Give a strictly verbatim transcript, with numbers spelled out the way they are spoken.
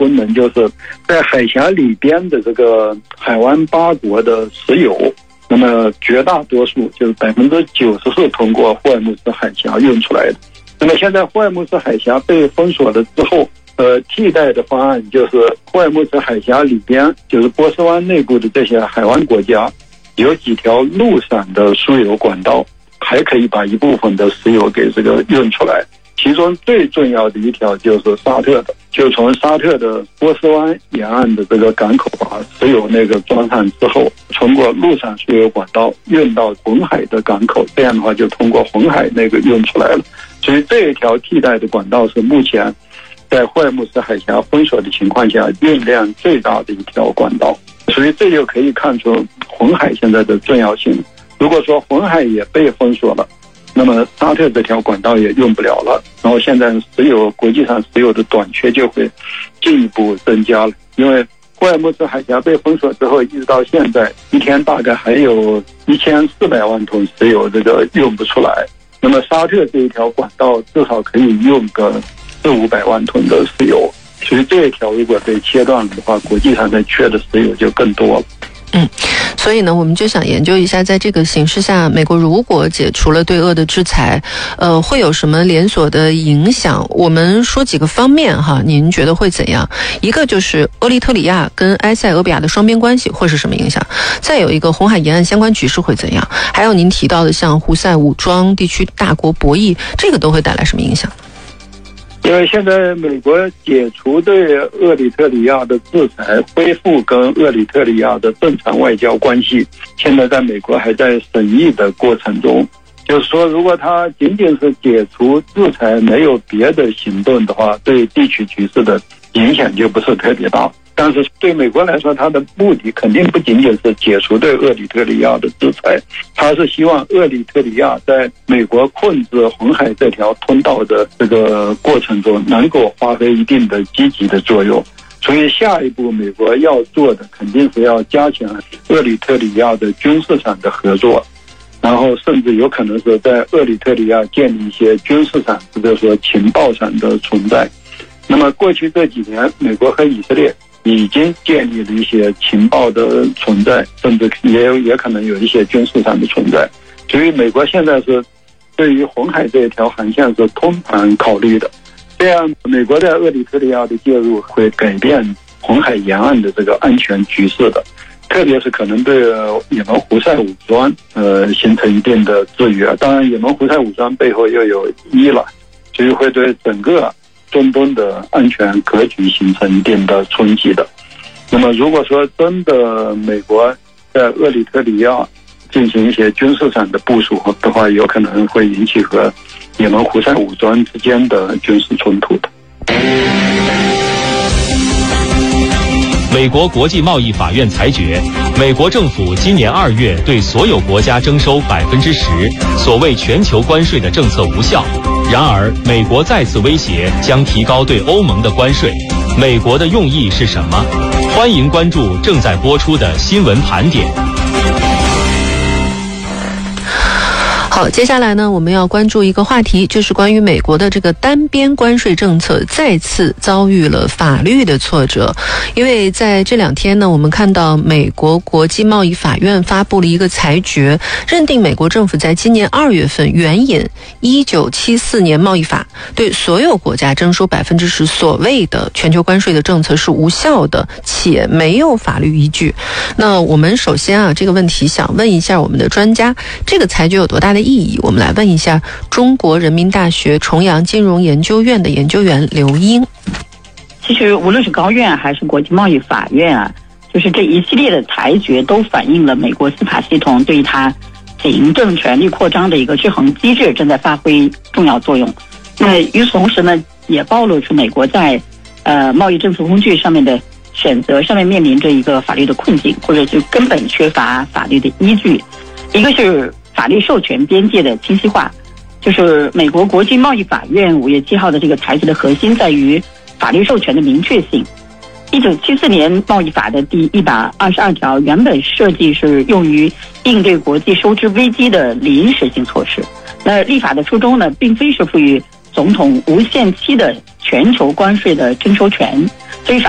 功能，就是在海峡里边的这个海湾八国的石油，那么绝大多数就是百分之九十是通过霍尔木兹海峡运出来的。那么现在霍尔木兹海峡被封锁了之后，呃，替代的方案就是霍尔木兹海峡里边，就是波斯湾内部的这些海湾国家，有几条陆上的输油管道，还可以把一部分的石油给这个运出来。其中最重要的一条就是沙特的，就从沙特的波斯湾沿岸的这个港口把石油那个装上之后，通过陆上输油管道运到红海的港口，这样的话就通过红海那个运出来了。所以这一条替代的管道是目前在霍尔木兹海峡封锁的情况下运量最大的一条管道。所以这就可以看出红海现在的重要性。如果说红海也被封锁了，那么沙特这条管道也用不了了，然后现在石油国际上石油的短缺就会进一步增加了。因为霍尔木兹海峡被封锁之后，一直到现在一天大概还有一千四百万桶石油这个用不出来，那么沙特这一条管道至少可以用个四五百万桶的石油，所以这一条如果被切断了的话，国际上在缺的石油就更多了。 嗯，所以呢，我们就想研究一下，在这个形势下，美国如果解除了对俄的制裁，呃，会有什么连锁的影响？我们说几个方面哈，您觉得会怎样？一个就是俄里特里亚跟埃塞俄比亚的双边关系会是什么影响？再有一个红海沿岸相关局势会怎样？还有您提到的像胡塞武装地区大国博弈，这个都会带来什么影响？ 因为现在美国解除对厄里特里亚的制裁，恢复跟厄里特里亚的正常外交关系，现在在美国还在审议的过程中。就是说，如果他仅仅是解除制裁，没有别的行动的话，对地区局势的影响就不是特别大。但是对美国来说，它的目的肯定不仅仅是解除对厄里特里亚的制裁，它是希望厄里特里亚在美国控制红海这条通道的这个过程中能够发挥一定的积极的作用。所以下一步美国要做的肯定是要加强厄里特里亚的军事上的合作，然后甚至有可能是在厄里特里亚建立一些军事上或者说情报上的存在。那么过去这几年，美国和以色列已经建立了一些情报的存在，甚至也有也可能有一些军事上的存在。所以美国现在是对于红海这一条航线是通盘考虑的。这样美国在厄里特里亚的介入会改变红海沿岸的这个安全局势的，特别是可能对也门胡塞武装呃形成一定的制约。当然也门胡塞武装背后又有伊朗，所以会对整个中东的安全格局形成一定的冲击的。那么如果说真的美国在厄里特里亚进行一些军事上的部署的话，有可能会引起和也门胡塞武装之间的军事冲突的。 美国国际贸易法院裁决，美国政府今年二月对所有国家征收百分之十所谓全球关税的政策无效。然而，美国再次威胁将提高对欧盟的关税。美国的用意是什么？欢迎关注正在播出的新闻盘点。 好，接下来呢，我们要关注一个话题，就是关于美国的这个单边关税政策再次遭遇了法律的挫折。因为在这两天呢，我们看到美国国际贸易法院发布了一个裁决，认定美国政府在今年二月份援引一九七四年贸易法，对所有国家征收百分之十所谓的全球关税的政策是无效的，且没有法律依据。那我们首先啊，这个问题想问一下我们的专家，这个裁决有多大的意义？我们来问一下中国人民大学重阳金融研究院的研究员刘英。 其实无论是高院还是国际贸易法院啊，就是这一系列的裁决都反映了美国司法系统对它行政权力扩张的一个制衡机制正在发挥重要作用。那与此同时呢，也暴露出美国在呃贸易政策工具上面的选择上面面临着一个法律的困境，或者就根本缺乏法律的依据。一个是法律授权边界的清晰化，就是美国国际贸易法院五月七号的这个裁决的核心在于法律授权的明确性。一九七四年贸易法的第一百二十二条原本设计是用于应对国际收支危机的临时性措施。那立法的初衷呢，并非是赋予总统无限期的全球关税的征收权，所以法